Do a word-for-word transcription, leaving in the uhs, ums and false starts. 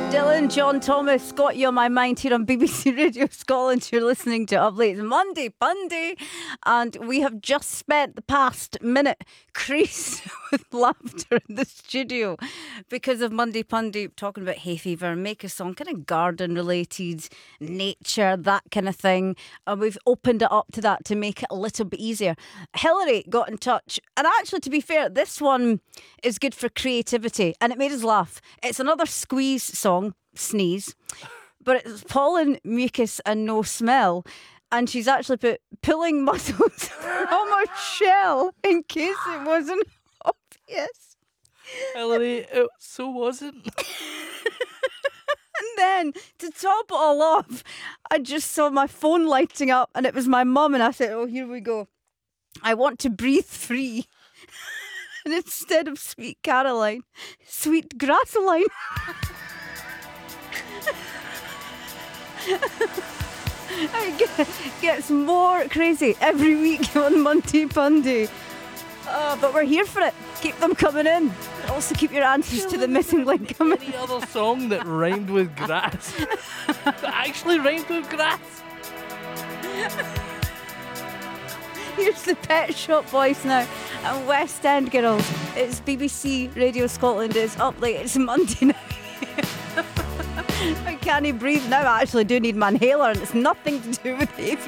Dylan, John Thomas, got you on my mind here on B B C Radio Scotland. You're listening to Up Late. It's Monday, Bundy, and we have just spent the past minute creased with laughter in the studio because of Monday Pundy talking about hay fever, make a song, kind of garden related, nature, that kind of thing. And we've opened it up to that to make it a little bit easier. Hillary got in touch, and actually, to be fair, this one is good for creativity, and it made us laugh. It's another Squeeze song, Sneeze, but it's pollen, mucus and no smell, and she's actually put pulling muscles from a shell in case it wasn't obvious. Hillary, it so wasn't. And then, to top it all off, I just saw my phone lighting up, and it was my mum, and I said, oh, here we go. I want to breathe free. And instead of Sweet Caroline, Sweet Grassoline. It gets more crazy every week on Monday Pundy. Oh, but we're here for it. Keep them coming in. Also keep your answers to the missing link coming. Any other song that rhymed with grass? That actually rhymed with grass? Here's the Pet Shop Boys now and West End Girls. It's B B C Radio Scotland. It's Up Late. It's Monday night. I can't breathe now. I actually do need my inhaler, and it's nothing to do with hay fever.